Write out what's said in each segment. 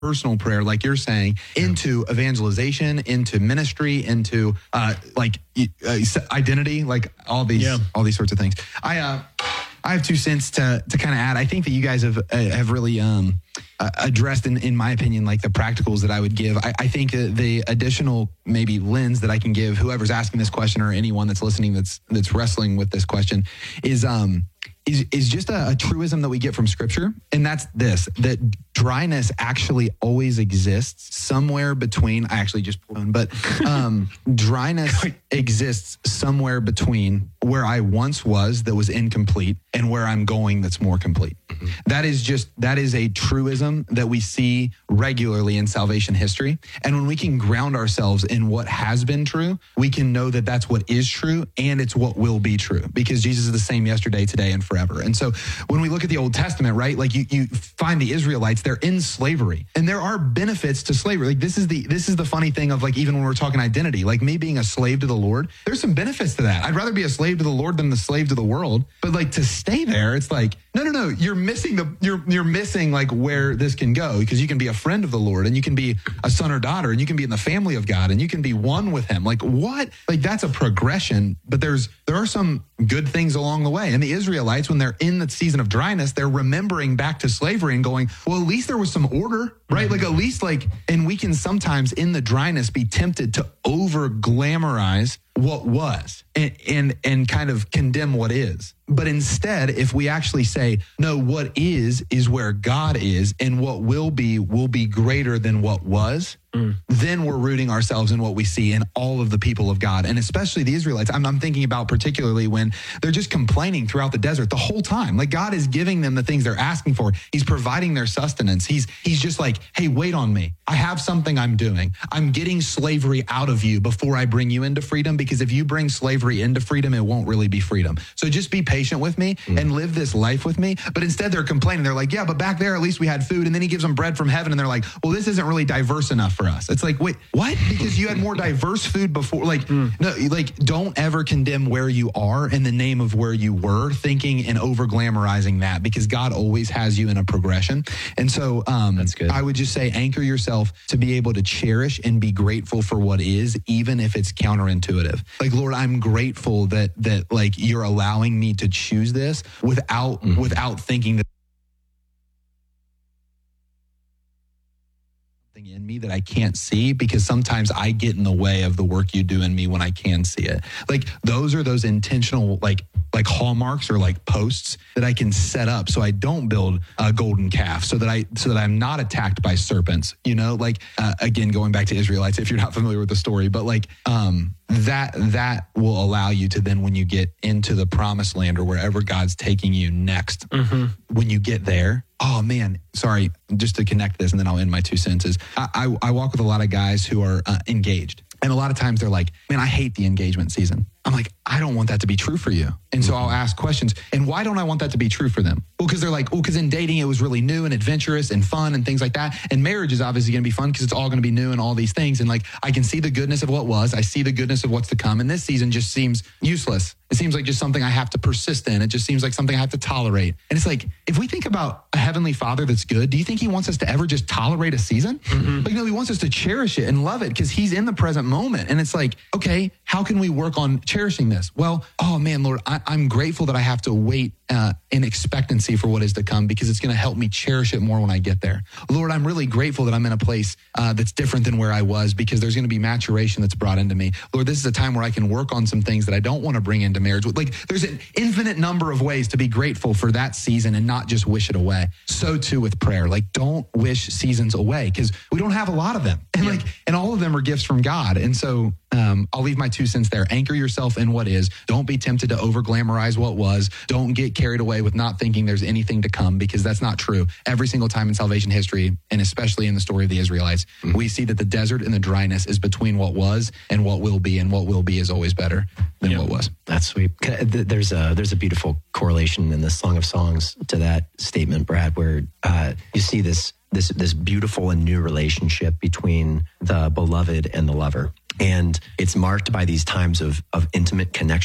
personal prayer, like you're saying, into evangelization, into ministry, into identity, like all these sorts of things. I have 2 cents to kind of add. I think that you guys have really addressed, in my opinion, like the practicals that I would give. I think the additional maybe lens that I can give whoever's asking this question or anyone that's listening that's wrestling with this question is just a truism that we get from Scripture, and that's this: that dryness actually always exists somewhere between. I actually just pulled on, but dryness exists somewhere between where I once was that was incomplete and where I'm going that's more complete. Mm-hmm. That is a truism that we see regularly in salvation history, and when we can ground ourselves in what has been true, we can know that that's what is true and it's what will be true, because Jesus is the same yesterday, today, and forever. And so when we look at the Old Testament, right, like you find the Israelites, they're in slavery, and there are benefits to slavery. Like this is the funny thing of, like, even when we're talking identity, like me being a slave to the Lord, there's some benefits to that. I'd rather be a slave to the Lord than the slave to the world. But like to stay there, it's like, no, you're missing like where this can go, because you can be a friend of the Lord, and you can be a son or daughter, and you can be in the family of God, and you can be one with him. Like what? Like that's a progression, but there are some good things along the way. And the Israelites, when they're in the season of dryness, they're remembering back to slavery and going, well, at least there was some order, right? Like at least and we can sometimes in the dryness be tempted to over glamorize what was and kind of condemn what is. But instead, if we actually say, no, what is where God is, and what will be greater than what was, then we're rooting ourselves in what we see in all of the people of God, and especially the Israelites. I'm thinking about particularly when they're just complaining throughout the desert the whole time. Like God is giving them the things they're asking for. He's providing their sustenance. He's just like, hey, wait on me. I have something I'm doing. I'm getting slavery out of you before I bring you into freedom, because if you bring slavery into freedom, it won't really be freedom. So just be patient with me and live this life with me. But instead they're complaining. They're like, yeah, but back there at least we had food. And then he gives them bread from heaven, and they're like, well, this isn't really diverse enough for us. It's like, wait, what? Because you had more diverse food before. No, like don't ever condemn where you are in the name of where you were, thinking and over glamorizing that, because God always has you in a progression. And so that's good. I would just say anchor yourself to be able to cherish and be grateful for what is, even if it's counterintuitive. Like, Lord, I'm grateful that like you're allowing me to choose this without thinking that in me that I can't see, because sometimes I get in the way of the work you do in me when I can see it. Like those are those intentional like hallmarks or like posts that I can set up so I don't build a golden calf, so that I'm not attacked by serpents, again, going back to Israelites, if you're not familiar with the story, but that will allow you to then, when you get into the promised land or wherever God's taking you next, when you get there, oh man, sorry, just to connect this and then I'll end my 2 sentences. I walk with a lot of guys who are engaged. And a lot of times they're like, man, I hate the engagement season. I'm like, I don't want that to be true for you. And so I'll ask questions. And why don't I want that to be true for them? Well, because they're like, because in dating, it was really new and adventurous and fun and things like that. And marriage is obviously going to be fun because it's all going to be new and all these things. And like, I can see the goodness of what was. I see the goodness of what's to come. And this season just seems useless. It seems like just something I have to persist in. It just seems like something I have to tolerate. And it's like, if we think about a heavenly Father that's good, do you think he wants us to ever just tolerate a season? Like, no, he wants us to cherish it and love it because he's in the present moment. And it's like, okay, how can we work on cherishing this? Well, oh man, Lord, I'm grateful that I have to wait in expectancy for what is to come, because it's going to help me cherish it more when I get there. Lord, I'm really grateful that I'm in a place that's different than where I was, because there's going to be maturation that's brought into me. Lord, this is a time where I can work on some things that I don't want to bring into marriage. Like, there's an infinite number of ways to be grateful for that season and not just wish it away. So too with prayer. Like, don't wish seasons away, because we don't have a lot of them. And and all of them are gifts from God. And so I'll leave my 2 cents there. Anchor yourself in what is. Don't be tempted to over glamorize what was. Don't get carried away with not thinking there's anything to come, because that's not true. Every single time in salvation history, and especially in the story of the Israelites, we see that the desert and the dryness is between what was and what will be, and what will be is always better than what was. That's sweet. There's a beautiful correlation in the Song of Songs to that statement, Brad, where you see this beautiful and new relationship between the beloved and the lover. And it's marked by these times of intimate connection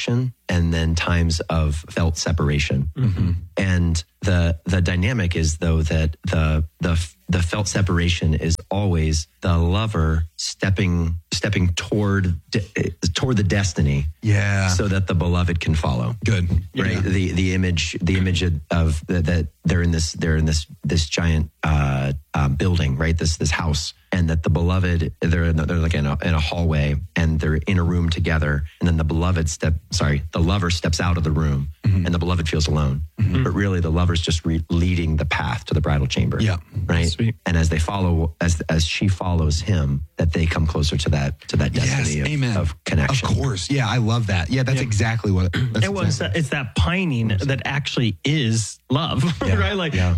and then times of felt separation. And the dynamic is, though, that the felt separation is always the lover stepping toward the destiny, so that the beloved can follow. Good, right? Yeah. The image of that they're in this giant building, right? This house, and that the beloved they're like in a hallway, and they're in a room together, and then the lover steps out of the room, and the beloved feels alone, but really the lover's just leading the path to the bridal chamber. Yeah, right. Sweet. And as they follow, as she follows him, that they come closer to that destiny of connection. Of course, yeah, I love that. Yeah, that's exactly what. It's that pining that actually is love, right?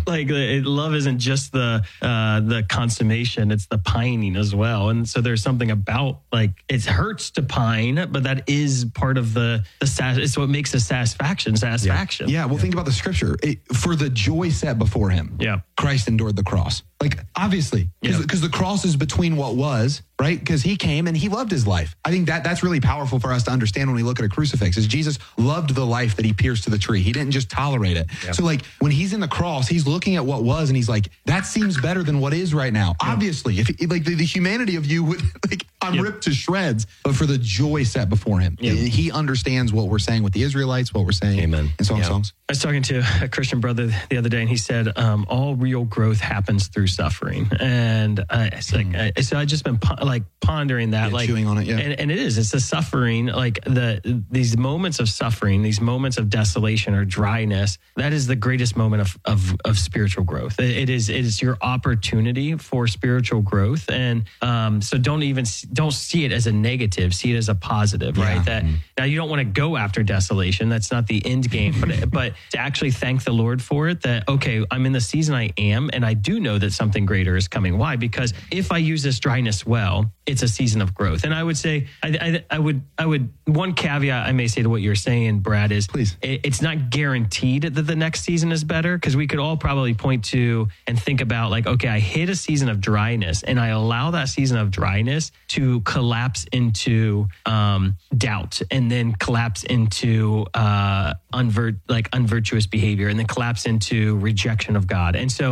Love isn't just the consummation; it's the pining as well. And so there's something about it hurts to pine, but that is part of it's what makes the satisfaction. Yeah. Well, think about the scripture. For the joy set before him, Christ endured the cross. Obviously, because the cross is between what was, right? Because he came and he loved his life. I think that's really powerful for us to understand when we look at a crucifix, is Jesus loved the life that he pierced to the tree. He didn't just tolerate it. Yeah. So when he's in the cross, he's looking at what was and he's like, that seems better than what is right now. Yeah. Obviously, if the humanity of you would I'm ripped to shreds, but for the joy set before him, he understands what we're saying with the Israelites, what we're saying in Song of Songs. I was talking to a Christian brother the other day, and he said, all real growth happens through suffering. And so I just been pondering that, chewing on it. And it's the suffering, these moments of suffering, these moments of desolation or dryness. That is the greatest moment of spiritual growth. It is your opportunity for spiritual growth. And so don't see it as a negative, see it as a positive, right? That now you don't want to go after desolation. That's not the end game, but to actually thank the Lord for it, that, okay, I'm in the season I am, and I do know that something greater is coming. Why? Because if I use this dryness well, it's a season of growth. And I would say, I would one caveat I may say to what you're saying, Brad, is please, it's not guaranteed that the next season is better, because we could all probably point to and think about okay, I hit a season of dryness and I allow that season of dryness to collapse into doubt, and then collapse into unvirtuous behavior, and then collapse into rejection of God. And so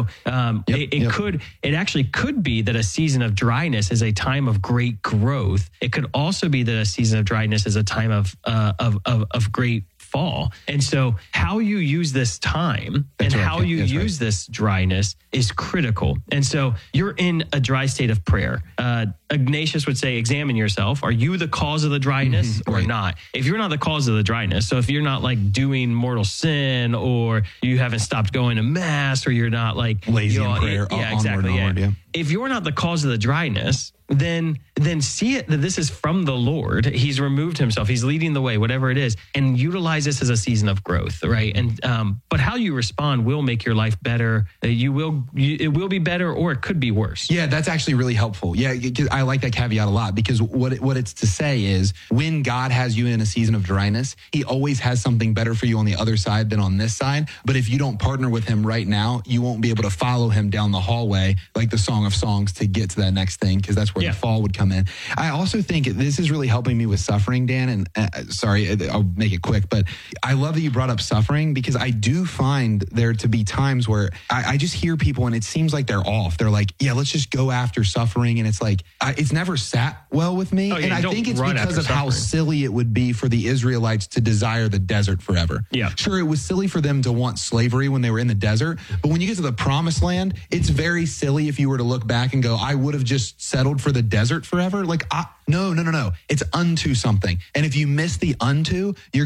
it actually could be that a season of dryness is a time of great growth. It could also be that a season of dryness is a time of great fall. And so how you use this time how you use this dryness is critical. And so you're in a dry state of prayer. Ignatius would say, examine yourself. Are you the cause of the dryness or not? If you're not the cause of the dryness, so if you're not doing mortal sin, or you haven't stopped going to mass, or you're not lazy in prayer, onward. If you're not the cause of the dryness, then see it that this is from the Lord. He's removed himself. He's leading the way, whatever it is, and utilize this as a season of growth, right? And but how you respond will make your life better. It will be better, or it could be worse. Yeah, that's actually really helpful. Yeah, I like that caveat a lot, because what it's to say is, when God has you in a season of dryness, he always has something better for you on the other side than on this side. But if you don't partner with him right now, you won't be able to follow him down the hallway like the Song of Songs to get to that next thing, because that's where the fall would come in. I also think this is really helping me with suffering, Dan, and sorry, I'll make it quick, but I love that you brought up suffering, because I do find there to be times where I just hear people and it seems like they're off. They're like, let's just go after suffering. And it's it's never sat well with me. And I think it's because of how silly it would be for the Israelites to desire the desert forever. Yeah. Sure, it was silly for them to want slavery when they were in the desert, but when you get to the promised land, it's very silly if you were to look back and go, I would have just settled for the desert forever. No. It's unto something. And if you miss the unto, you're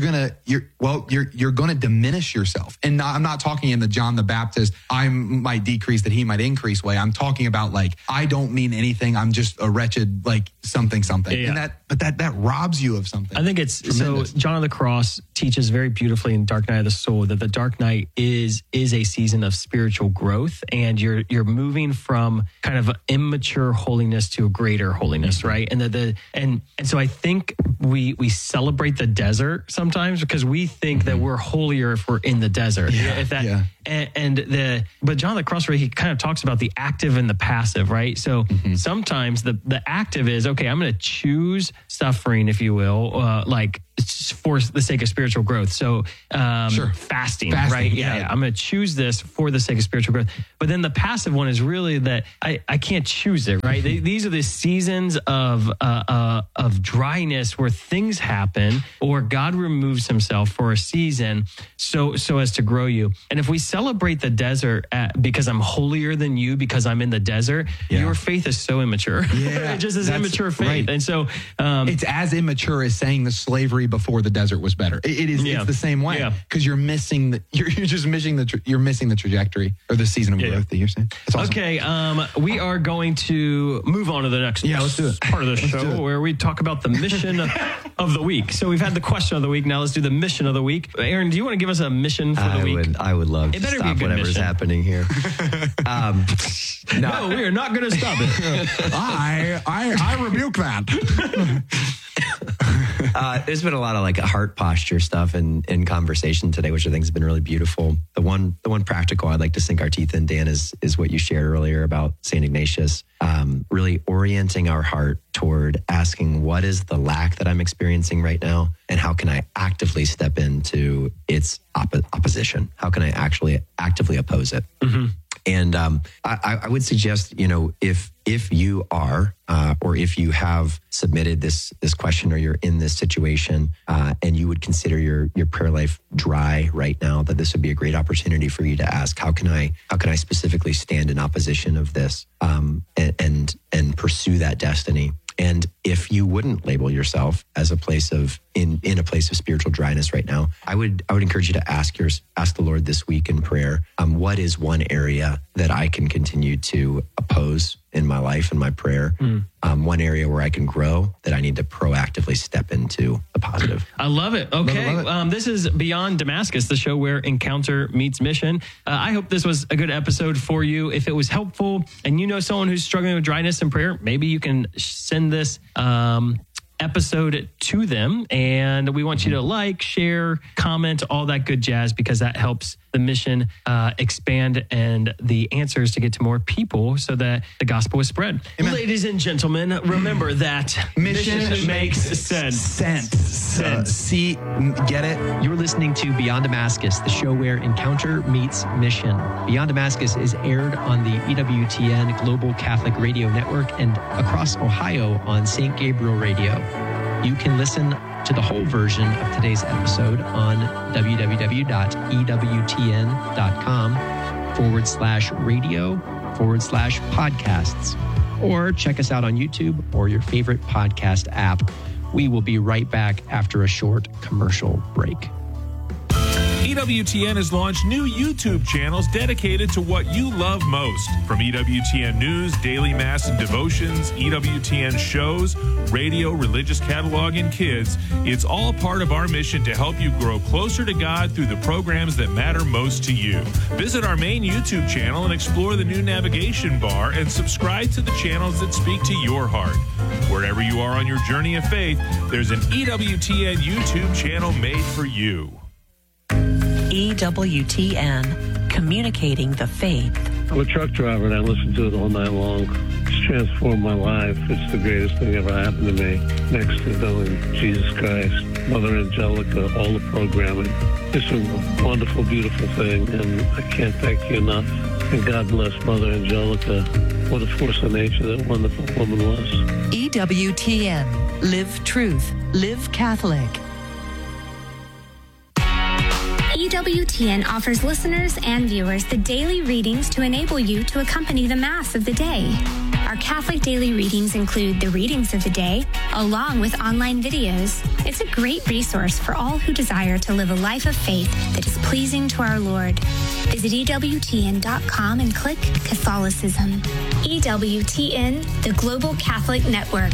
gonna diminish yourself. And I'm not talking in the John the Baptist, I might decrease that he might increase way. I'm talking about I don't mean anything. I'm just a wretched something. Yeah. And that robs you of something. I think it's tremendous. So John of the Cross teaches very beautifully in Dark Night of the Soul that the dark night is a season of spiritual growth, and you're moving from kind of immature holiness to a greater holiness, right? And that and so I think we celebrate the desert sometimes because we think that we're holier if we're in the desert. But John the Crossroad, he kind of talks about the active and the passive, right? So sometimes the active is, okay, I'm going to choose suffering, if you will, like for the sake of spiritual growth. So fasting, right? Yeah. I'm going to choose this for the sake of spiritual growth. But then the passive one is really that I can't choose it, right? These are the seasons of dryness where things happen or God removes himself for a season so as to grow you. And if we celebrate the desert because I'm holier than you because I'm in the desert, your faith is so immature. Yeah, it just is immature faith. Right. And so it's as immature as saying the slavery before the desert was better. It is it's the same way because you're missing you're missing the trajectory or the season of growth that you're saying. That's awesome. Okay, we are going to move on to the next let's do it. Part of the show where we talk about the mission of the week. So we've had the question of the week. Now let's do the mission of the week. Aaron, do you want to give us a mission for the week? I would love to stop whatever's happening here. No, we are not going to stop it. I rebuke that. There's been a lot of like heart posture stuff in conversation today, which I think has been really beautiful. The one practical I'd like to sink our teeth in, Dan, is what you shared earlier about St. Ignatius. Really orienting our heart toward asking, what is the lack that I'm experiencing right now? And how can I actively step into its opposition? How can I actually actively oppose it? Mm-hmm. And I would suggest, if you are, or if you have submitted this question, or you're in this situation, and you would consider your prayer life dry right now, that this would be a great opportunity for you to ask, how can I specifically stand in opposition of this, and pursue that destiny? And if you wouldn't label yourself as a place of in a place of spiritual dryness right now, I would encourage you to ask the Lord this week in prayer, what is one area that I can continue to oppose in my life and my prayer? One area where I can grow that I need to proactively step into the positive. I love it. Okay. Love it. This is Beyond Damascus, the show where encounter meets mission. I hope this was a good episode for you. If it was helpful and you know someone who's struggling with dryness in prayer, maybe you can send this episode to them, and we want you to like, share, comment, all that good jazz, because that helps the mission expand and the answers to get to more people so that the gospel is spread. Amen. Ladies and gentlemen, remember that mission makes sense. See, get it? You're listening to Beyond Damascus, the show where encounter meets mission. Beyond Damascus is aired on the EWTN Global Catholic Radio Network and across Ohio on St. Gabriel Radio. You can listen to the whole version of today's episode on www.ewtn.com/radio/podcasts, or check us out on YouTube or your favorite podcast app. We will be right back after a short commercial break. EWTN has launched new YouTube channels dedicated to what you love most. From EWTN News, Daily Mass and Devotions, EWTN shows, radio, religious catalog, and kids, it's all part of our mission to help you grow closer to God through the programs that matter most to you. Visit our main YouTube channel and explore the new navigation bar and subscribe to the channels that speak to your heart. Wherever you are on your journey of faith, there's an EWTN YouTube channel made for you. EWTN, communicating the faith. I'm a truck driver and I listen to it all night long. It's transformed my life. It's the greatest thing ever happened to me. Next to knowing Jesus Christ, Mother Angelica, all the programming. It's a wonderful, beautiful thing, and I can't thank you enough. And God bless Mother Angelica. What a force of nature that wonderful woman was. EWTN, live truth, live Catholic. EWTN offers listeners and viewers the daily readings to enable you to accompany the Mass of the day. Our Catholic daily readings include the readings of the day, along with online videos. It's a great resource for all who desire to live a life of faith that is pleasing to our Lord. Visit EWTN.com and click Catholicism. EWTN, the Global Catholic Network.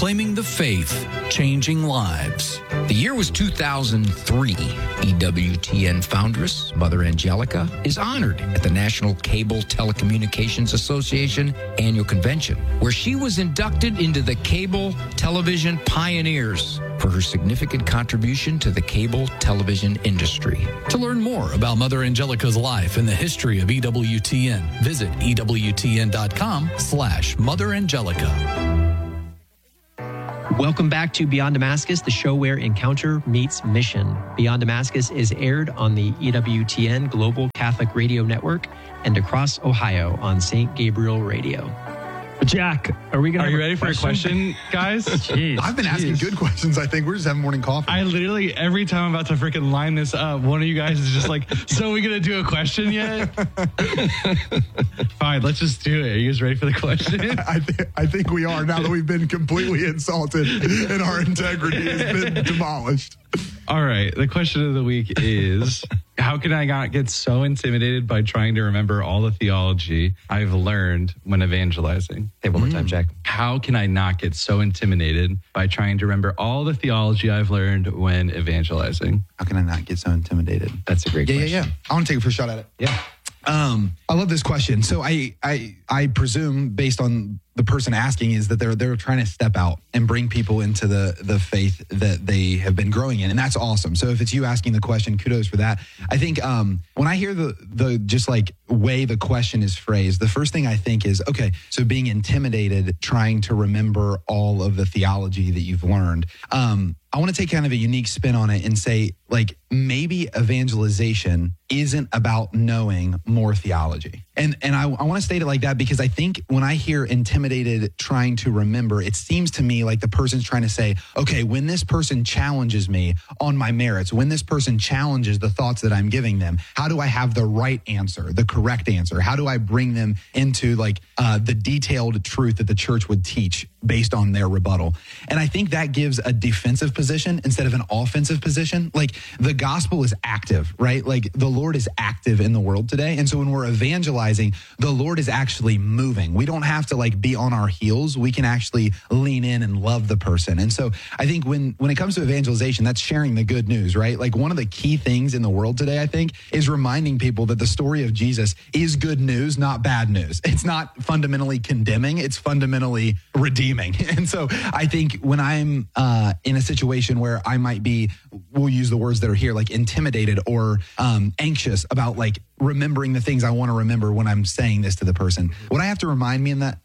proclaiming the faith, changing lives. The year was 2003. EWTN foundress, Mother Angelica, is honored at the National Cable Telecommunications Association annual convention, where she was inducted into the Cable Television Pioneers for her significant contribution to the cable television industry. To learn more about Mother Angelica's life and the history of EWTN, visit EWTN.com/Mother Angelica. Welcome back to Beyond Damascus, the show where encounter meets mission. Beyond Damascus is aired on the EWTN Global Catholic Radio Network and across Ohio on St. Gabriel Radio. Jack, are you ready for a question, guys? Jeez. I've been asking good questions. I think we're just having morning coffee. I literally, every time I'm about to freaking line this up, one of you guys is just like, so are we going to do a question yet? Fine, let's just do it. Are you guys ready for the question? I think we are, now that we've been completely insulted and our integrity has been demolished. All right. The question of the week is, how can I not get so intimidated by trying to remember all the theology I've learned when evangelizing? Hey, one more time, Jack. How can I not get so intimidated by trying to remember all the theology I've learned when evangelizing? How can I not get so intimidated? That's a great question. Yeah. I want to take a first shot at it. Yeah. I love this question. So I presume, based on the person asking, is that they're trying to step out and bring people into the faith that they have been growing in, and that's awesome. So if it's you asking the question, kudos for that. I think when I hear the just like way the question is phrased, the first thing I think is, okay, so being intimidated, trying to remember all of the theology that you've learned. I want to take kind of a unique spin on it and say, like, maybe evangelization isn't about knowing more theology. And I want to state it like that because I think when I hear intimidated trying to remember, it seems to me like the person's trying to say, okay, when this person challenges me on my merits, when this person challenges the thoughts that I'm giving them, how do I have the right answer, the correct answer? How do I bring them into like the detailed truth that the church would teach based on their rebuttal? And I think that gives a defensive position instead of an offensive position. Like the gospel is active, right? Like the Lord is active in the world today. And so when we're evangelizing, the Lord is actually moving. We don't have to like be on our heels. We can actually lean in and love the person. And so I think when it comes to evangelization, that's sharing the good news, right? Like one of the key things in the world today, I think, is reminding people that the story of Jesus is good news, not bad news. It's not fundamentally condemning. It's fundamentally redeeming. And so I think when I'm in a situation where I might be, we'll use the words that are here, like intimidated or anxious about like remembering the things I want to remember when I'm saying this to the person, what I have to remind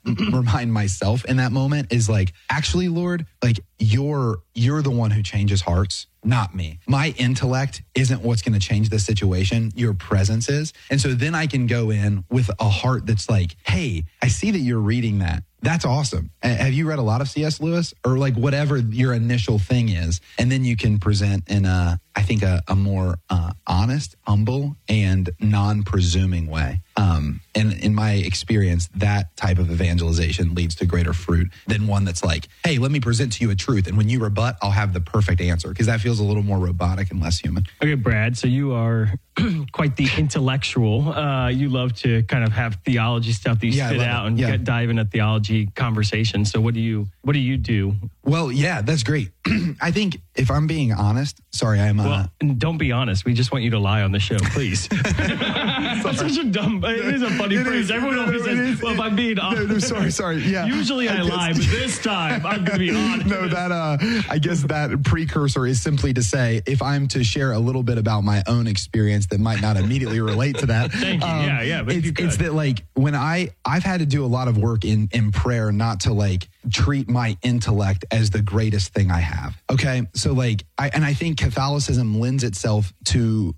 myself in that moment is like, actually, Lord, like you're the one who changes hearts, not me. My intellect isn't what's going to change this situation. Your presence is. And so then I can go in with a heart that's like, hey, I see that you're reading that. That's awesome. Have you read a lot of C.S. Lewis or like whatever your initial thing is? And then you can present in a more honest, humble, and non-presuming way. And in my experience, that type of evangelization leads to greater fruit than one that's like, hey, let me present to you a truth. And when you rebut, I'll have the perfect answer, because that feels a little more robotic and less human. Okay, Brad, so you are quite the intellectual. You love to kind of have theology stuff that you spit out and dive into theology conversation. So what do you do? Well, yeah, that's great. I think if I'm being honest, sorry, Well, don't be honest. We just want you to lie on the show, please. That's such a dumb, it is a funny phrase. Everyone always says, well, if I'm being honest. No, sorry. Yeah. Usually I lie, but this time I'm going to be honest. No, I guess that precursor is simply to say, if I'm to share a little bit about my own experience that might not immediately relate to that. Thank you. Yeah. But it's that like when I've had to do a lot of work in prayer, not to like treat my intellect as the greatest thing I have. Okay. So like, I think Catholicism lends itself to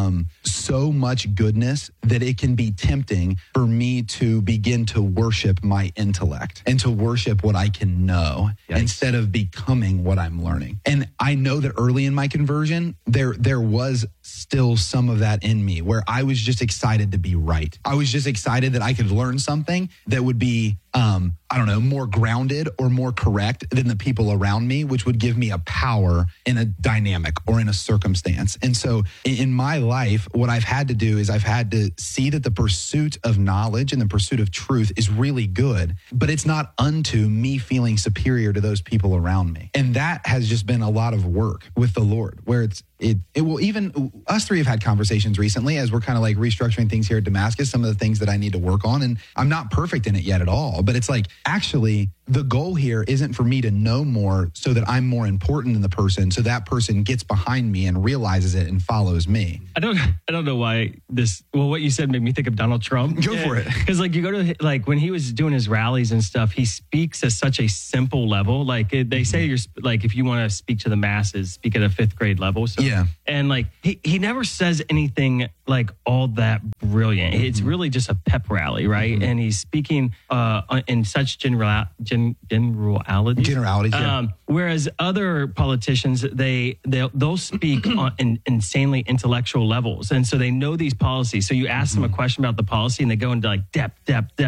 so much goodness that it can be tempting for me to begin to worship my intellect and to worship what I can know instead of becoming what I'm learning. And I know that early in my conversion, there was still some of that in me where I was just excited to be right. I was just excited that I could learn something that would be, I don't know, more grounded or more correct than the people around me, which would give me a power in a dynamic or in a circumstance. And so in my life, what I've had to do is I've had to see that the pursuit of knowledge and the pursuit of truth is really good, but it's not unto me feeling superior to those people around me. And that has just been a lot of work with the Lord, where it will, even us three have had conversations recently as we're kind of like restructuring things here at Damascus, some of the things that I need to work on. And I'm not perfect in it yet at all, but it's like, actually, the goal here isn't for me to know more so that I'm more important than the person, so that person gets behind me and realizes it and follows me. I don't know why what you said made me think of Donald Trump. Go for it. Because like you go to, like when he was doing his rallies and stuff, he speaks at such a simple level. Like they say you're like, if you want to speak to the masses, speak at a 5th grade level. So, yeah. And like, he never says anything like all that brilliant. It's really just a pep rally, right? And he's speaking in such generalities. Yeah. Whereas other politicians, they'll speak on insanely intellectual levels, and so they know these policies. So you ask them a question about the policy, and they go into like depth,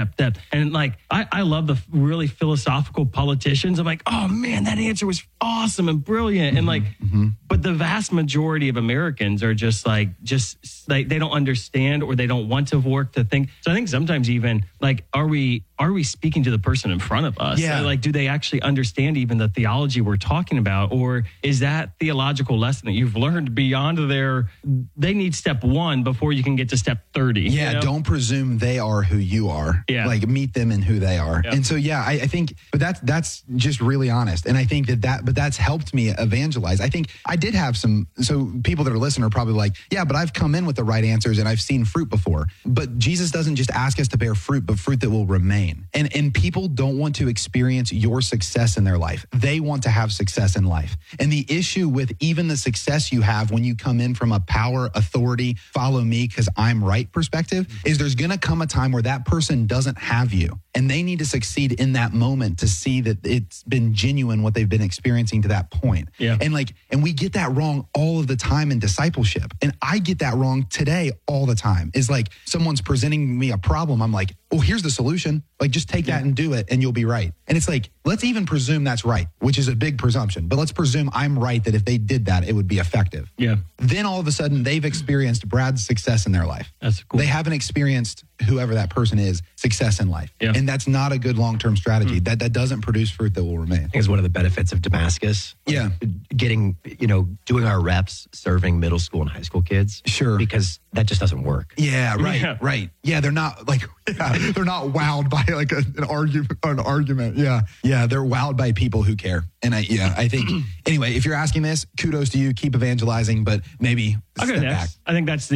and like I love the really philosophical politicians. I'm like, oh man, that answer was awesome and brilliant, and like, but the vast majority of Americans are just like they don't understand or they don't want to work to think. So I think sometimes even like, are we speaking to the person in front of us? Yeah. Like, do they actually understand even the theology we're talking about? Or is that theological lesson that you've learned beyond they need step 1 before you can get to step 30? Yeah. You know? Don't presume they are who you are. Yeah. Like meet them in who they are. Yeah. And so, yeah, I think, but that's just really honest. And I think but that's helped me evangelize. I think I did have so people that are listening are probably like, yeah, but I've come in with the right answers and I've seen fruit before. But Jesus doesn't just ask us to bear fruit, but fruit that will remain. And people don't want to experience your success in their life. They want to have success in life. And the issue with even the success you have when you come in from a power, authority, follow me because I'm right perspective is there's going to come a time where that person doesn't have you. And they need to succeed in that moment to see that it's been genuine what they've been experiencing to that point. Yeah. And we get that wrong all of the time in discipleship. And I get that wrong today all the time. Is like someone's presenting me a problem. I'm like, oh, here's the solution. Like just take that and do it and you'll be right. And it's like, let's even presume that's right, which is a big presumption. But let's presume I'm right that if they did that, it would be effective. Yeah. Then all of a sudden they've experienced Brad's success in their life. That's cool. They haven't experienced whoever that person is success in life. Yeah. And that's not a good long-term strategy. That doesn't produce fruit that will remain. I think it's one of the benefits of Damascus. Yeah. Getting, doing our reps, serving middle school and high school kids. Sure. Because that just doesn't work. Yeah, right, Yeah. right. Yeah, they're not like, they're not wowed by like an argument. Yeah. Yeah, they're wowed by people who care. And I think, anyway, if you're asking this, kudos to you, keep evangelizing, but maybe step back. I think that's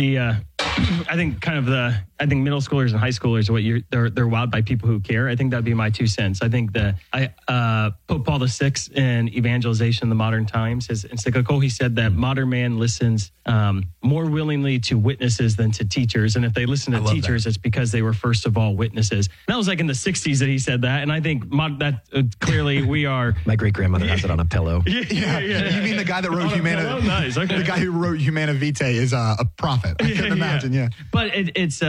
I think middle schoolers and high schoolers are they're wowed by people who care. I think that'd be my 2 cents. I think Pope Paul VI in Evangelization in the Modern Times, his encyclical, he said that modern man listens more willingly to witnesses than to teachers. And if they listen to teachers, it's because they were first of all witnesses. And that was like in the 60s that he said that. And I think clearly we are. My great grandmother has it on a pillow. Yeah. You mean the guy that wrote Humana? Nice. Okay. The guy who wrote Humana Vitae is a prophet. I can imagine. Yeah. But it's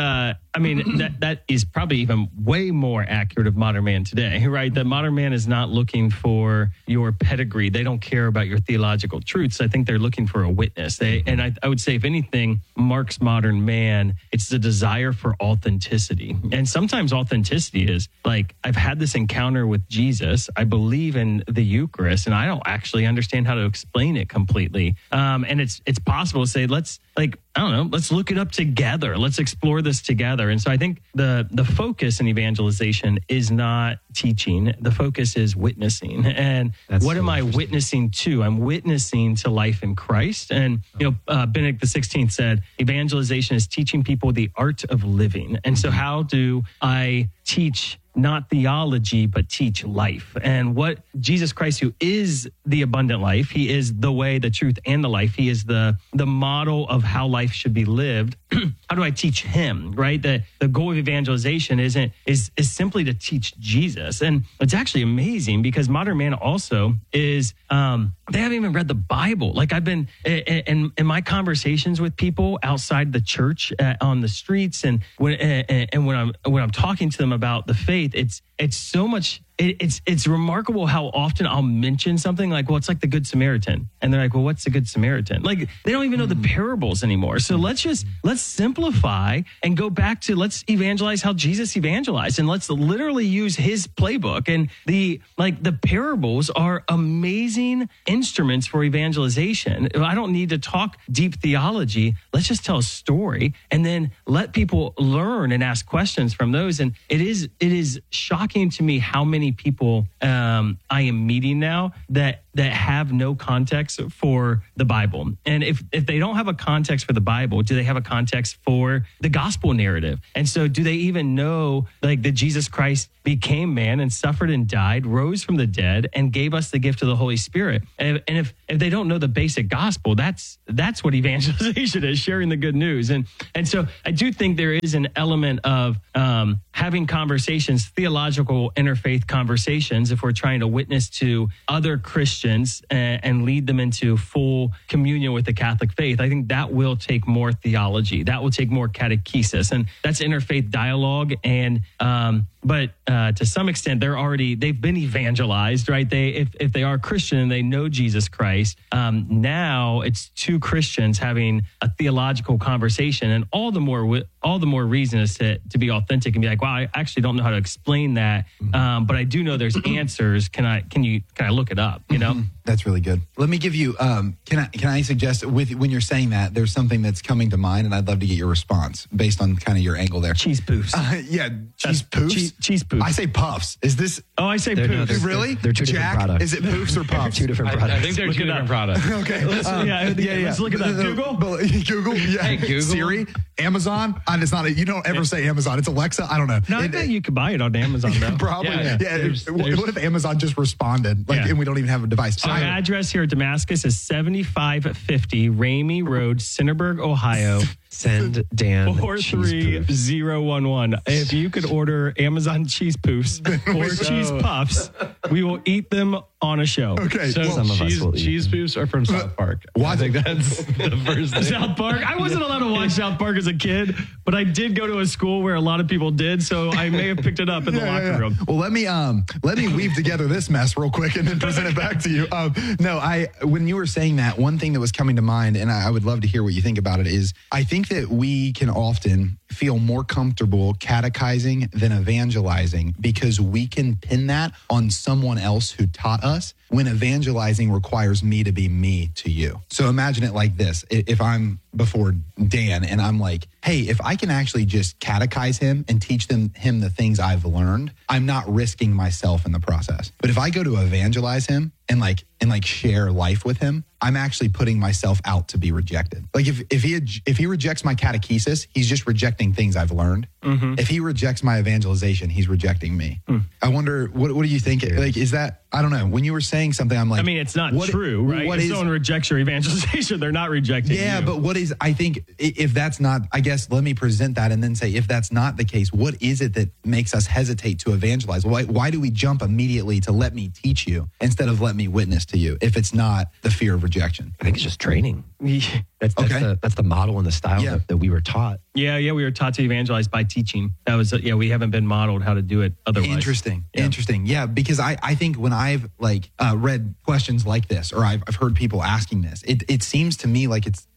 that is probably even way more accurate of modern man today, right? That modern man is not looking for your pedigree. They don't care about your theological truths. I think they're looking for a witness. I would say, if anything marks modern man, it's the desire for authenticity. And sometimes authenticity is like, I've had this encounter with Jesus. I believe in the Eucharist, and I don't actually understand how to explain it completely. And it's possible to say, let's look it up together. Let's explore this together. And so I think the focus in evangelization is not teaching. The focus is witnessing. And what am I witnessing to? I'm witnessing to life in Christ. And, Benedict XVI said, evangelization is teaching people the art of living. And so how do I teach not theology, but teach life? And what Jesus Christ, who is the abundant life, he is the way, the truth, and the life. He is the model of how life should be lived. How do I teach him, right? The goal of evangelization is simply to teach Jesus. And it's actually amazing because modern man also is they haven't even read the Bible. Like I've been in my conversations with people outside the church on the streets, and when I'm talking to them about the faith, it's so much. It's remarkable how often I'll mention something like, well, it's like the Good Samaritan. And they're like, well, what's the Good Samaritan? Like they don't even know the parables anymore. So let's simplify and go back to let's evangelize how Jesus evangelized, and let's literally use his playbook. And the parables are amazing instruments for evangelization. I don't need to talk deep theology. Let's just tell a story and then let people learn and ask questions from those. And it is shocking to me how many people I am meeting now that have no context for the Bible. And if they don't have a context for the Bible, do they have a context for the gospel narrative? And so do they even know like that Jesus Christ became man and suffered and died, rose from the dead, and gave us the gift of the Holy Spirit? And if they don't know the basic gospel, that's what evangelization is, sharing the good news. And so I do think there is an element of having conversations, theological interfaith conversations, if we're trying to witness to other Christians and lead them into full communion with the Catholic faith. I think that will take more theology. That will take more catechesis. And that's interfaith dialogue. And but to some extent, they've been evangelized, right? If they are Christian and they know Jesus Christ, now it's two Christians having a theological conversation, and all the more reason is to be authentic and be like, wow, I actually don't know how to explain that, but I do know there's answers. Can I look it up? You know, that's really good. Let me give you. Can I suggest when you're saying that, there's something that's coming to mind, and I'd love to get your response based on kind of your angle there. Cheese poofs. Cheese poofs. Cheese poofs. I say puffs. Is this? Oh, I say poofs. Really? They're two different products. Is it poofs or puffs? Two different products. I think they're two different products. Okay. Let's look at that. Google. Yeah. Hey, Google. Siri. Amazon. And it's not. You don't ever say Amazon. It's Alexa. I don't know. No, I bet you could buy it on Amazon though. Probably. Yeah. What if Amazon just responded? And we don't even have a device? So my address here at Damascus is 7550 Ramey Road, Cinderberg, Ohio. Send Dan 43011. If you could order Amazon cheese poofs or cheese puffs, we will eat them on a show. Okay. So cheese poofs are from South Park. I think that's the first thing. South Park? I wasn't allowed to watch South Park as a kid, but I did go to a school where a lot of people did, so I may have picked it up in the locker room. Well, let me weave together this mess real quick and then present it back to you. When you were saying that, one thing that was coming to mind, and I would love to hear what you think about it, is I think that we can often feel more comfortable catechizing than evangelizing because we can pin that on someone else who taught us, when evangelizing requires me to be me to you. So imagine it like this. If I'm before Dan and I'm like, hey, if I can actually just catechize him and teach him the things I've learned, I'm not risking myself in the process. But if I go to evangelize him and share life with him, I'm actually putting myself out to be rejected. Like if he rejects my catechesis, he's just rejecting things I've learned. Mm-hmm. If he rejects my evangelization, he's rejecting me. I wonder, what do you think? Like, is that, I don't know. When you were saying something, I'm like, I mean, it's not true, right? If someone rejects your evangelization, they're not rejecting you. Yeah, but what is, I think if that's not, I guess, let me present that and then say, if that's not the case, what is it that makes us hesitate to evangelize? Why do we jump immediately to let me teach you instead of let me witness to you if it's not the fear of rejection? I think it's just training. That's the model and the style that we were taught. Yeah, we were taught to evangelize by teaching. That was, we haven't been modeled how to do it otherwise. Interesting. Yeah, because I think when I've read questions like this, or I've heard people asking this, it seems to me like it's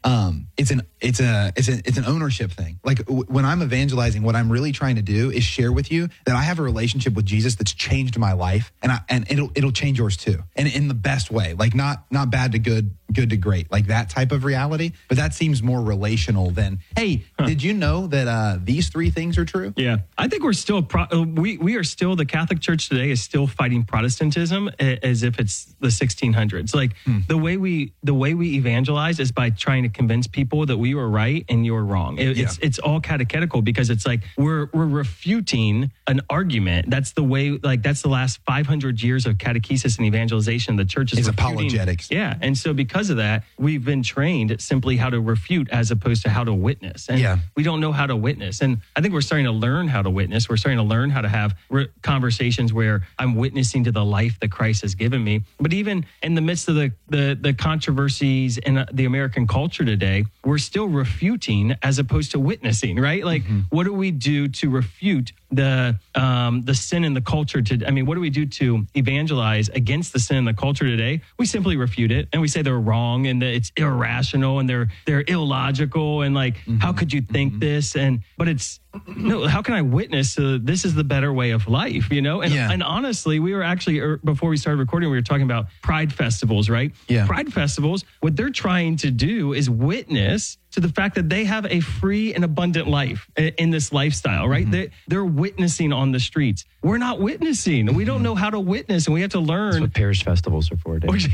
an ownership thing. Like when I'm evangelizing, what I'm really trying to do is share with you that I have a relationship with Jesus that's changed my life, and it'll change yours too, and in the best way. Like not bad to good to great, like that type of reality. But that seems more relational than, hey, did you know that these three things are true? Yeah, I think we're still we are still, the Catholic Church today is still fighting Protestantism as if it's the 1600s. Like the way we evangelize is by trying to convince people that we were right and you were wrong. It's all catechetical because it's like we're refuting an argument. That's the way. Like that's the last 500 years of catechesis and evangelization. The church is apologetics. Yeah, and so because of that, we've been trained simply how to refute as opposed to how to witness. And we don't know how to witness. And I think we're starting to learn how to witness. We're starting to learn how to have conversations where I'm witnessing to the life that Christ has given me. But even in the midst of the controversies in the American culture today, we're still refuting as opposed to witnessing, right? Like, what do we do to refute the sin in the culture? What do we do to evangelize against the sin in the culture today? We simply refute it, and we say they're wrong and that it's irrational and they're illogical, and like, how could you think this? But it's no. How can I witness? This is the better way of life, you know? And honestly, we were actually before we started recording, we were talking about pride festivals, right? Yeah. Pride festivals. What they're trying to do is witness to the fact that they have a free and abundant life in this lifestyle, right? They're witnessing on the streets. We're not witnessing. We don't know how to witness, and we have to learn. That's what parish festivals are for, Dave.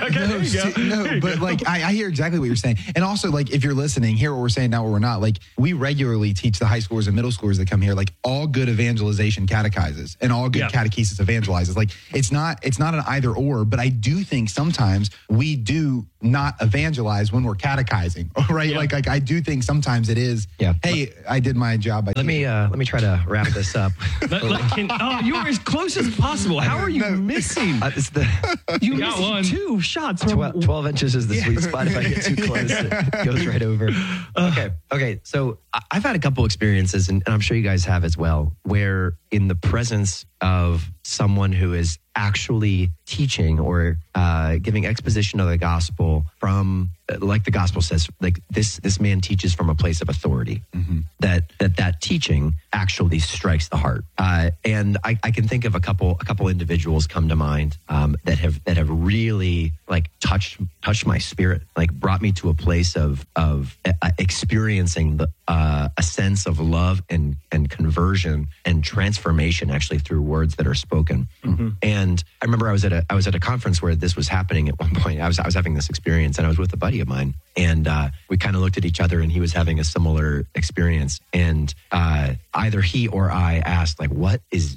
But like I hear exactly what you're saying. And also, like, if you're listening, hear what we're saying, not what we're not. Like, we regularly teach the high schoolers and middle schoolers that come here, like, all good evangelization catechizes and all good catechesis evangelizes. Like, it's not an either or, but I do think sometimes we do not evangelize when we're catechizing, right? Yeah. Like I do think sometimes it is, hey, I did my job. Let me try to wrap this up. You were as close as possible. How are you missing? You got one. 2 shots. 12 inches is the sweet spot. If I get too close, it goes right over. Okay. So I've had a couple experiences, and I'm sure you guys have as well, where in the presence of someone who is actually teaching or giving exposition of the gospel from, like the gospel says, like this man teaches from a place of authority, that teaching actually strikes the heart. And I can think of a couple individuals come to mind that have really like touched my spirit, like brought me to a place of experiencing a sense of love and conversion and transformation actually through words that are spoken. And I remember I was at a conference where this was happening at one point. I was having this experience, and I was with a buddy of mine, and we kind of looked at each other, and he was having a similar experience, and either he or I asked, like, what is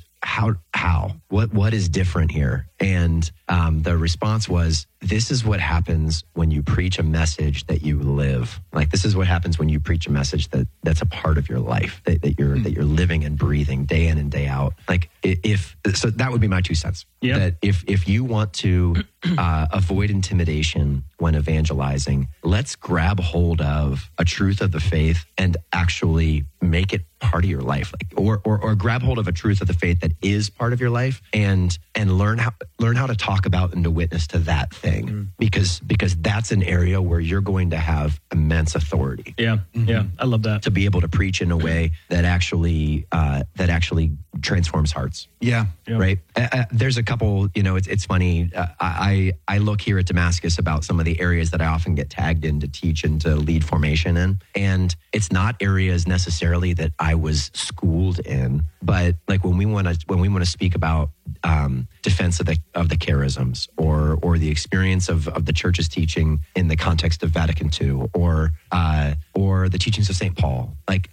different here? And the response was, this is what happens when you preach a message that you live. Like, this is what happens when you preach a message that's a part of your life, that you're living and breathing day in and day out. Like, so that would be my 2 cents. Yeah. That if you want to avoid intimidation when evangelizing, let's grab hold of a truth of the faith and actually make it part of your life, like, or grab hold of a truth of the faith that is part of your life, and learn how to talk about and to witness to that thing, because that's an area where you're going to have immense authority. Yeah, I love that, to be able to preach in a way that actually transforms hearts. Yeah. Right. There's a couple. It's funny. I look here at Damascus about some of the areas that I often get tagged in to teach and to lead formation in, and it's not areas necessarily that I was schooled in, but like when we want to speak about defense of the charisms, or the experience of the church's teaching in the context of Vatican II, or the teachings of St. Paul, like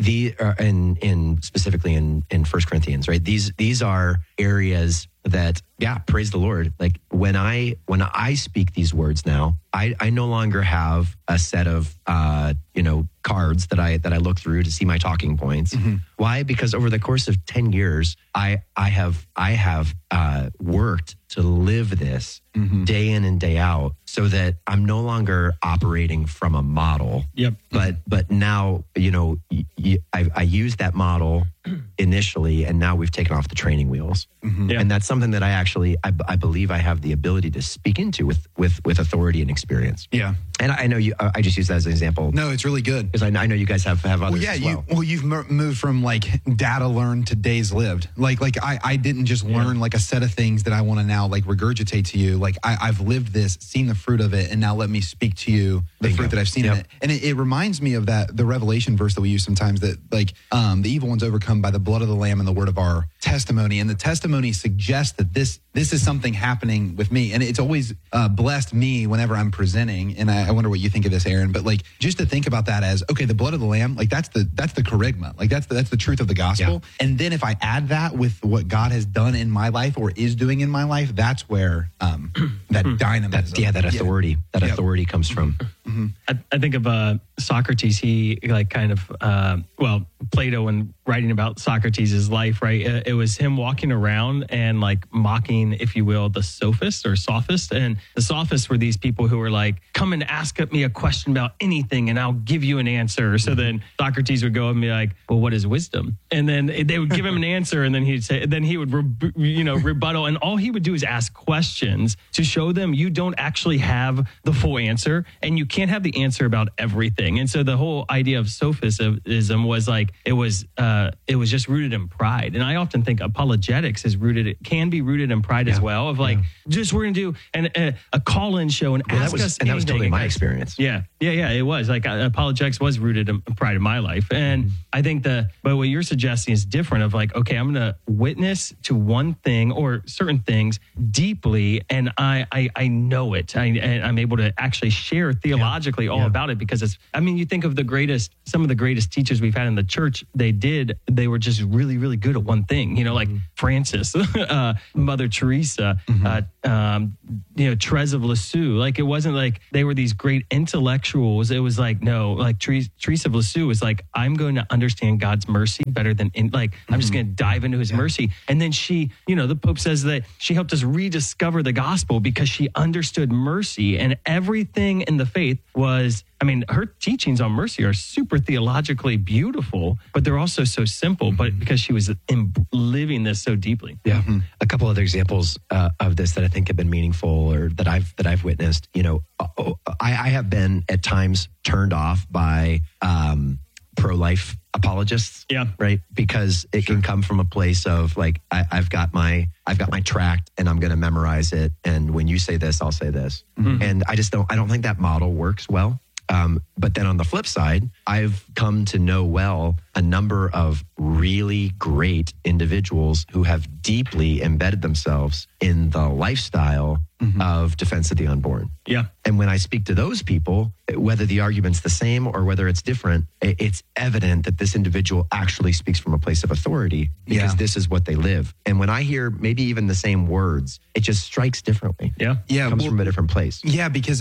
in specifically in 1 Corinthians, right? These are areas that, praise the Lord. Like when I speak these words now, I no longer have a set of cards that I look through to see my talking points. Why? Because over the course of 10 years, I have worked to live this day in and day out, so that I'm no longer operating from a model. Yep. But now, I used that model initially, and now we've taken off the training wheels. And that's something that I believe I have the ability to speak into with authority and experience. Yeah. And I know you, I just use that as an example. No, it's really good. Because I know you guys have others as well. You've moved from like data learned to days lived. Like I didn't just learn like a set of things that I want to now like regurgitate to you. Like I've lived this, seen the fruit of it, and now let me speak to you the fruit that I've seen in it. And it reminds me of the Revelation verse that we use sometimes, that like the evil one's overcome by the blood of the Lamb and the word of our testimony. And the testimony suggests that this is something happening with me. And it's always blessed me whenever I'm presenting. And I wonder what you think of this, Aaron. But like, just to think about that as, okay, the blood of the Lamb, like that's the charisma. Like that's the truth of the gospel. Yeah. And then if I add that with what God has done in my life or is doing in my life, that's where that dynamism. That authority, authority comes from. I think of Socrates. He Plato, when writing about Socrates' life, right? It was him walking around and like mocking, if you will, the sophists or sophists. And the sophists were these people who were like, come and ask me a question about anything and I'll give you an answer. So then Socrates would go and be like, well, what is wisdom? And then they would give him an answer and then he would rebuttal. And all he would do is ask questions to show them you don't actually have the full answer and you can't have the answer about everything. And so the whole idea of sophism was like, it was just rooted in pride. And I often think apologetics can be rooted in pride as well, of like, just we're going to do a call-in show and ask us anything. And that was totally my experience. Yeah. It was like apologetics was rooted in pride in my life. And I think but what you're suggesting is different, of like, okay, I'm going to witness to one thing or certain things deeply. And I know it. I'm able to actually share theologically all about it, because you think of some of the greatest teachers we've had in the church, they were just really, really good at one thing, like Francis, Mother Teresa, Therese of Lisieux. Like, it wasn't like they were these great intellectuals. It was like, no, like Teresa of Lisieux was like, I'm going to understand God's mercy better than I'm just going to dive into his mercy. And then she, the Pope says that she helped us rediscover the gospel because she understood mercy, and everything in the faith was, her teachings on mercy are super theologically beautiful, but they're also so simple, but because she was living this so deeply. Yeah. A couple other examples of this that I think have been meaningful, or that I've witnessed. I have been at times turned off by pro-life apologists. Yeah. Right. Because it can come from a place of like, I've got my tract and I'm going to memorize it. And when you say this, I'll say this. And I don't think that model works well. But then on the flip side, I've come to know well a number of really great individuals who have deeply embedded themselves in the lifestyle of defense of the unborn. Yeah. And when I speak to those people, whether the argument's the same or whether it's different, it's evident that this individual actually speaks from a place of authority, because this is what they live. And when I hear maybe even the same words, it just strikes differently. Yeah. Yeah. It comes from a different place. Yeah, because,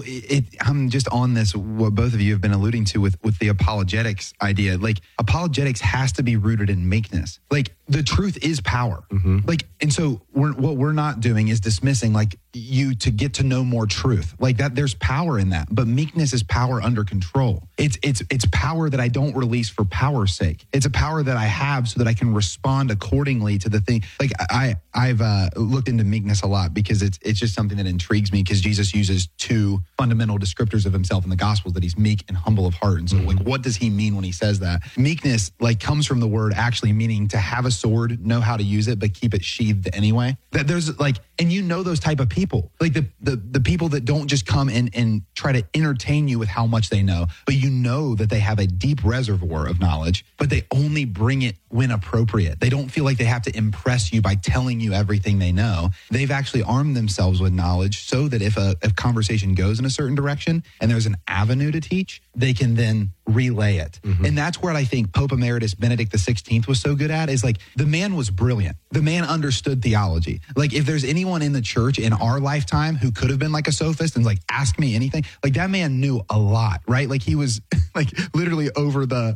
I'm just on this, what both of you have been alluding to with the apologetics idea. Like, apologetics has to be rooted in meekness. Like, the truth is power. Like, and so what we're not doing is dismissing like you to get to know more truth. Like that, there's power in that, but meekness is power under control. It's power that I don't release for power's sake. It's a power that I have so that I can respond accordingly to the thing. Like I've looked into meekness a lot because it's just something that intrigues me, because Jesus uses two fundamental descriptors of himself in the Gospels, that he's meek and humble of heart. And so like, what does he mean when he says that? Meekness like comes from the word actually meaning to have a sword, know how to use it, but keep it sheathed anyway. That there's like, and those type of people, like the people that don't just come and try to entertain you with how much they know, but that they have a deep reservoir of knowledge, but they only bring it when appropriate. They don't feel like they have to impress you by telling you everything they know. They've actually armed themselves with knowledge so that if a conversation goes in a certain direction and there's an avenue to teach, they can then relay it. And that's where I think Pope Emeritus Benedict XVI was so good at, is like, the man was brilliant. The man understood theology. Like, if there's anyone in the church in our lifetime who could have been like a sophist and like, ask me anything, like that man knew a lot, right? Like he was like literally over the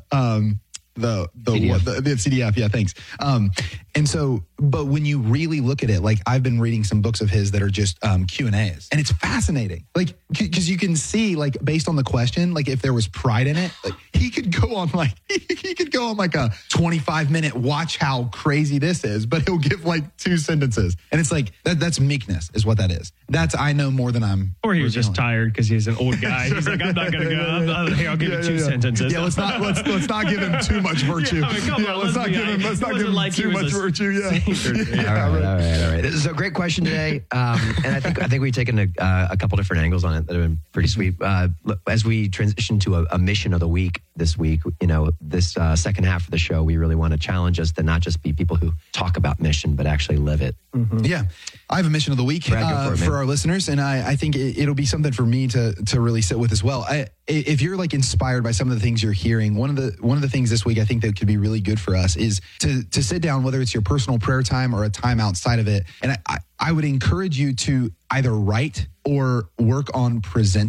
CDF. Yeah, thanks. And so, but when you really look at it, like I've been reading some books of his that are just Q&As, and it's fascinating. Like, because you can see, like, based on the question, like if there was pride in it, like he could go on like a 25-minute watch how crazy this is, but he'll give like 2 sentences, and it's like that's meekness is what that is. That's, I know more than I'm. Or he was just tired because he's an old guy. He's like, I'm not going to go. Here, I'll give you 2 sentences. Yeah, let's not give him too much virtue. Let's not give him too much virtue. Yeah. All right. This is a great question today, and I think we've taken a couple different angles on it that have been pretty sweet. As we transition to a mission of the week this week, this second half of the show, we really want to challenge us to not just be people who talk about mission, but actually live it. Yeah, I have a mission of the week for our listeners, and I think it'll be something for me to really sit with as well. If you're like inspired by some of the things you're hearing, one of the things this week I think that could be really good for us is to sit down, whether it's your personal prayer time or a time outside of it. And I would encourage you to either write or work on presenting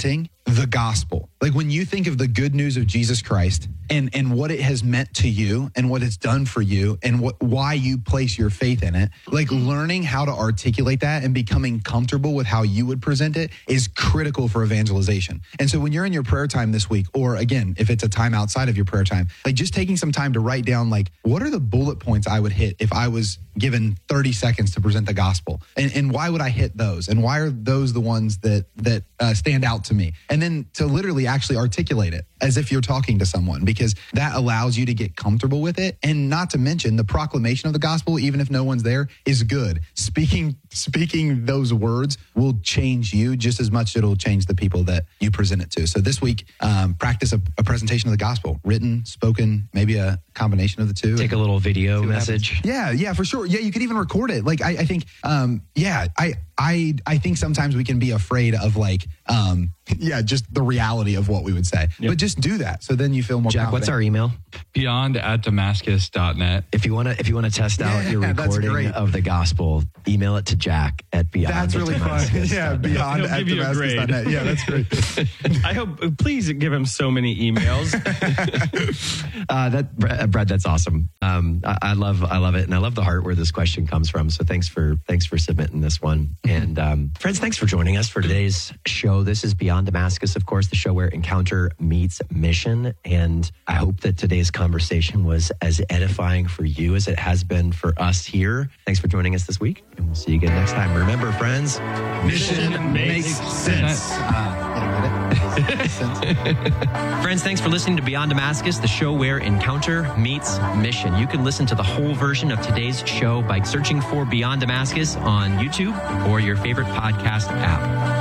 the gospel, like when you think of the good news of Jesus Christ and what it has meant to you and what it's done for you and why you place your faith in it, like learning how to articulate that and becoming comfortable with how you would present it is critical for evangelization. And so when you're in your prayer time this week, or again, if it's a time outside of your prayer time, like just taking some time to write down, like, what are the bullet points I would hit if I was given 30 seconds to present the gospel? And why would I hit those? And why are those the ones that stand out to me? And then to literally actually articulate it as if you're talking to someone, because that allows you to get comfortable with it. And not to mention the proclamation of the gospel, even if no one's there, is good. Speaking those words will change you just as much as it'll change the people that you present it to. So this week, practice a presentation of the gospel, written, spoken, maybe a combination of the two. Take a little video message. Yeah, for sure. Yeah, you could even record it. Like, I think, I think sometimes we can be afraid of just the reality of what we would say. Yep. But just do that. So then you feel more Jack, confident. what's our email? beyond@damascus.net. If you want to test out your recording of the gospel, email it to Jack at Beyond. That's really fun. Yeah, beyond@damascus.net. Yeah, that's great. I hope, please give him so many emails. Brad, that's awesome. I love it, and I love the heart where this question comes from. So thanks for submitting this one. And friends, thanks for joining us for today's show. This is Beyond Damascus, of course, the show where encounter meets mission. And I hope that today's conversation was as edifying for you as it has been for us here. Thanks for joining us this week, and we'll see you again next time. Remember, friends, mission makes sense. Friends, thanks for listening to Beyond Damascus, the show where encounter meets mission. You can listen to the whole version of today's show by searching for Beyond Damascus on YouTube or your favorite podcast app.